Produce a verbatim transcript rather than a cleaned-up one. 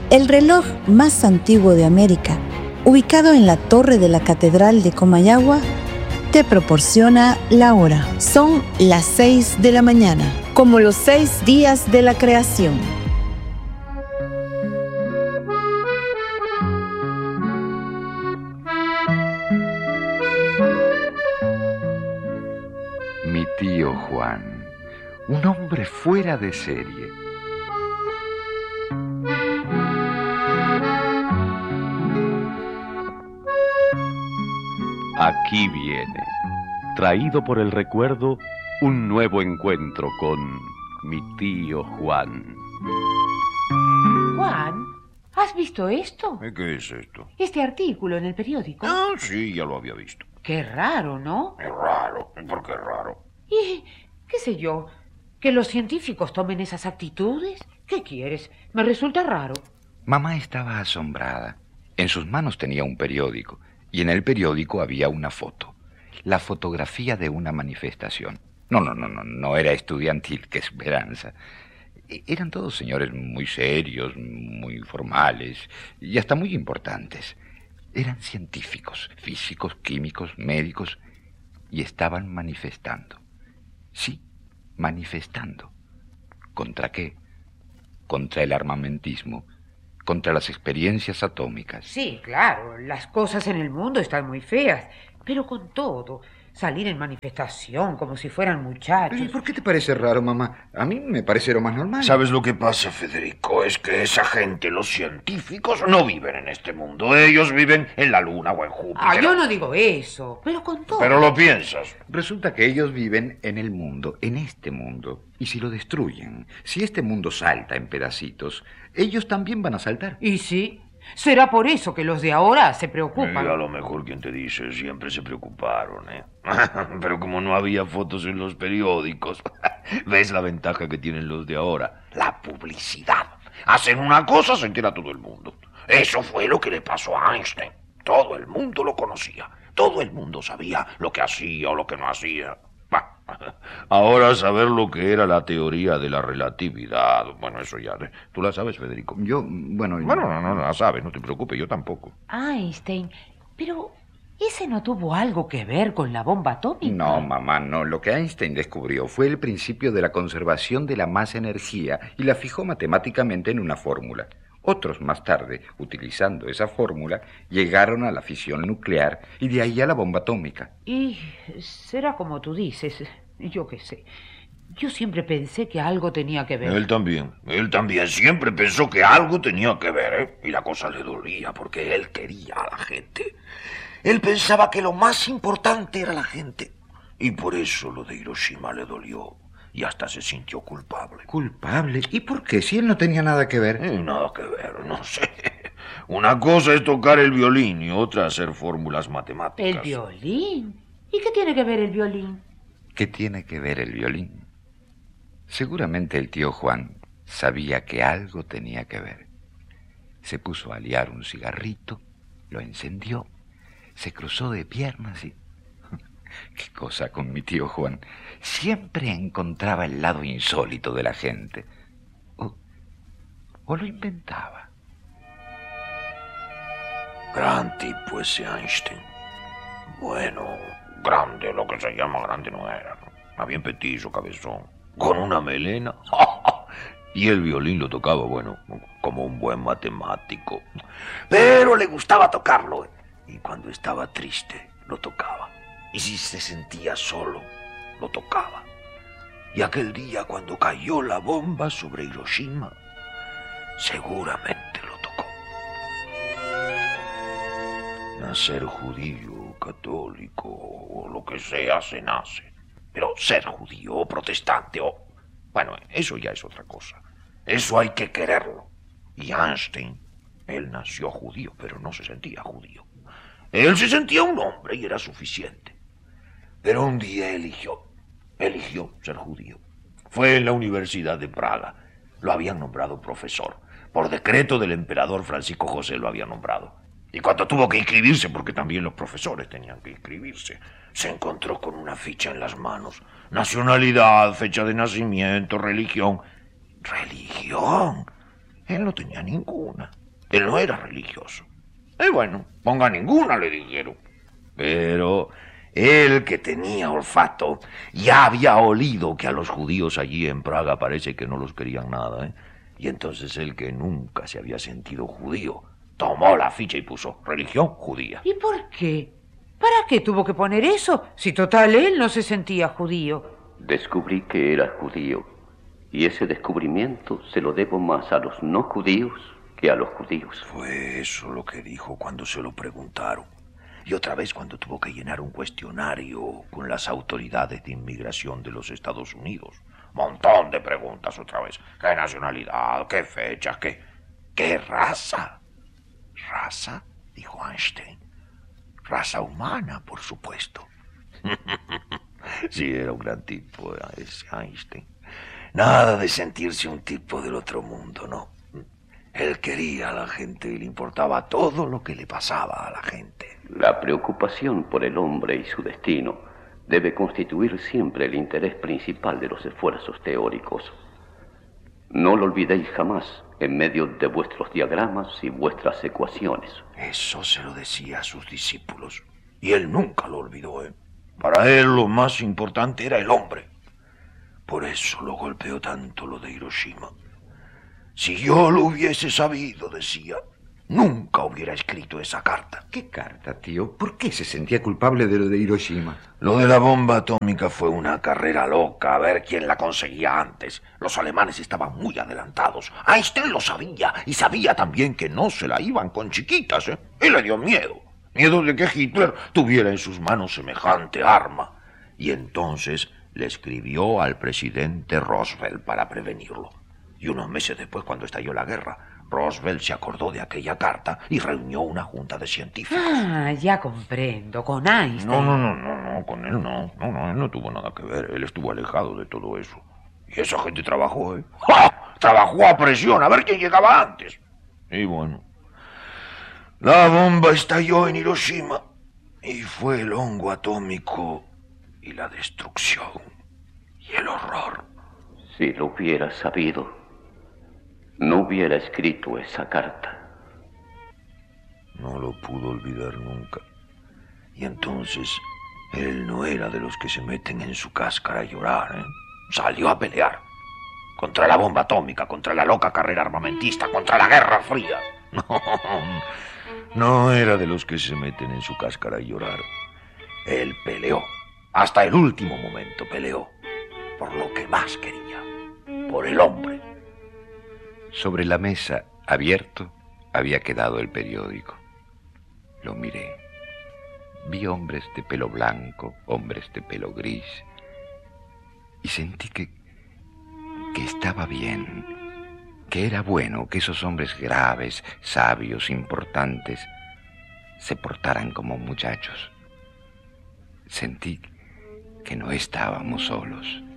El reloj más antiguo de América, ubicado en la torre de la Catedral de Comayagua, te proporciona la hora. Son las seis de la mañana, como los seis días de la creación. Mi tío Juan, un hombre fuera de serie. Aquí viene, traído por el recuerdo, un nuevo encuentro con mi tío Juan. Juan, ¿has visto esto? ¿Qué es esto? Este artículo en el periódico. Ah, sí, ya lo había visto. Qué raro, ¿no? Es raro. ¿Por qué es raro? Y, qué sé yo, que los científicos tomen esas actitudes. ¿Qué quieres? Me resulta raro. Mamá estaba asombrada. En sus manos tenía un periódico y en el periódico había una foto. La fotografía de una manifestación. No, no, no, no, no era estudiantil, qué esperanza. Eran todos señores muy serios, muy formales y hasta muy importantes. Eran científicos, físicos, químicos, médicos y estaban manifestando. Sí, manifestando. ¿Contra qué? Contra el armamentismo, contra las experiencias atómicas. Sí, claro, las cosas en el mundo están muy feas, pero con todo, salir en manifestación como si fueran muchachos. ¿Y por qué te parece raro, mamá? A mí me parece lo más normal. ¿Sabes lo que pasa, Federico? Es que esa gente, los científicos, no viven en este mundo. Ellos viven en la Luna o en Júpiter. Ah, yo no digo eso, pero con todo. Pero lo piensas. Resulta que ellos viven en el mundo, en este mundo. Y si lo destruyen, si este mundo salta en pedacitos, ellos también van a saltar. Y sí, será por eso que los de ahora se preocupan. Y a lo mejor quien te dice, siempre se preocuparon, ¿eh? Pero como no había fotos en los periódicos, ¿ves la ventaja que tienen los de ahora? La publicidad. Hacen una cosa, se entera todo el mundo. Eso fue lo que le pasó a Einstein. Todo el mundo lo conocía. Todo el mundo sabía lo que hacía o lo que no hacía. Bah, ahora saber lo que era la teoría de la relatividad, bueno, eso ya, ¿eh? ¿Tú la sabes, Federico? Yo, bueno... Bueno, no, no, no la sabes, no te preocupes, yo tampoco. Einstein, pero ¿ese no tuvo algo que ver con la bomba atómica? No, mamá, no. Lo que Einstein descubrió fue el principio de la conservación de la masa-energía y la fijó matemáticamente en una fórmula. Otros más tarde, utilizando esa fórmula, llegaron a la fisión nuclear y de ahí a la bomba atómica. Y será como tú dices, yo qué sé. Yo siempre pensé que algo tenía que ver. Él también, él también siempre pensó que algo tenía que ver, ¿eh? Y la cosa le dolía porque él quería a la gente. Él pensaba que lo más importante era la gente. Y por eso lo de Hiroshima le dolió. Y hasta se sintió culpable. ¿Culpable? ¿Y por qué? Si él no tenía nada que ver. Eh, nada que ver, no sé. Una cosa es tocar el violín y otra hacer fórmulas matemáticas. ¿El violín? ¿Y qué tiene que ver el violín? ¿Qué tiene que ver el violín? Seguramente el tío Juan sabía que algo tenía que ver. Se puso a liar un cigarrito, lo encendió, se cruzó de piernas y... Qué cosa con mi tío Juan. Siempre encontraba el lado insólito de la gente. O, o lo inventaba. Gran tipo ese Einstein. Bueno, grande, lo que se llama grande no era. ¿No? Bien petizo, cabezón, con una melena. Y el violín lo tocaba, bueno, como un buen matemático. Pero le gustaba tocarlo. Y cuando estaba triste, lo tocaba. Y si se sentía solo, lo tocaba. Y aquel día cuando cayó la bomba sobre Hiroshima, seguramente lo tocó. Nacer judío, católico o lo que sea se nace. Pero ser judío o protestante o... Bueno, eso ya es otra cosa. Eso hay que quererlo. Y Einstein, él nació judío, pero no se sentía judío. Él se sentía un hombre y era suficiente. Pero un día eligió, eligió ser judío. Fue en la Universidad de Praga. Lo habían nombrado profesor. Por decreto del emperador Francisco José lo había nombrado. Y cuando tuvo que inscribirse, porque también los profesores tenían que inscribirse, se encontró con una ficha en las manos. Nacionalidad, fecha de nacimiento, religión. ¿Religión? Él no tenía ninguna. Él no era religioso. Y bueno, ponga ninguna, le dijeron. Pero él, que tenía olfato, ya había olido que a los judíos allí en Praga parece que no los querían nada, ¿eh? Y entonces él, que nunca se había sentido judío, tomó la ficha y puso religión judía. ¿Y por qué? ¿Para qué tuvo que poner eso? Si total él no se sentía judío. Descubrí que era judío, y ese descubrimiento se lo debo más a los no judíos que a los judíos. Fue eso lo que dijo cuando se lo preguntaron. Y otra vez cuando tuvo que llenar un cuestionario con las autoridades de inmigración de los Estados Unidos. Montón de preguntas otra vez. ¿Qué nacionalidad? ¿Qué fechas? ¿Qué, qué raza? ¿Raza? Dijo Einstein. Raza humana, por supuesto. Sí, era un gran tipo ese Einstein. Nada de sentirse un tipo del otro mundo, no. Él quería a la gente y le importaba todo lo que le pasaba a la gente. La preocupación por el hombre y su destino debe constituir siempre el interés principal de los esfuerzos teóricos. No lo olvidéis jamás en medio de vuestros diagramas y vuestras ecuaciones. Eso se lo decía a sus discípulos, y él nunca lo olvidó, ¿eh? Para él lo más importante era el hombre. Por eso lo golpeó tanto lo de Hiroshima. Si yo lo hubiese sabido, decía, nunca hubiera escrito esa carta. ¿Qué carta, tío? ¿Por qué se sentía culpable de lo de Hiroshima? Lo de la bomba atómica fue una carrera loca, a ver quién la conseguía antes. Los alemanes estaban muy adelantados. Einstein lo sabía, y sabía también que no se la iban con chiquitas, ¿eh? Y le dio miedo. Miedo de que Hitler tuviera en sus manos semejante arma. Y entonces le escribió al presidente Roosevelt para prevenirlo. Y unos meses después, cuando estalló la guerra, Roosevelt se acordó de aquella carta y reunió una junta de científicos. Ah, ya comprendo, con Einstein. No, no, no, no, no, con él no. No, no, él no tuvo nada que ver. Él estuvo alejado de todo eso. Y esa gente trabajó, ¿eh? ¡Ja! Trabajó a presión, a ver quién llegaba antes. Y bueno, la bomba estalló en Hiroshima y fue el hongo atómico y la destrucción y el horror. Si lo hubiera sabido, no hubiera escrito esa carta. No lo pudo olvidar nunca. Y entonces, él no era de los que se meten en su cáscara a llorar, ¿eh? Salió a pelear. Contra la bomba atómica, contra la loca carrera armamentista, contra la Guerra Fría. No, no era de los que se meten en su cáscara a llorar. Él peleó. Hasta el último momento peleó. Por lo que más quería. Por el hombre. Sobre la mesa, abierto, había quedado el periódico. Lo miré. Vi hombres de pelo blanco, hombres de pelo gris. Y sentí que, que estaba bien, que era bueno que esos hombres graves, sabios, importantes, se portaran como muchachos. Sentí que no estábamos solos.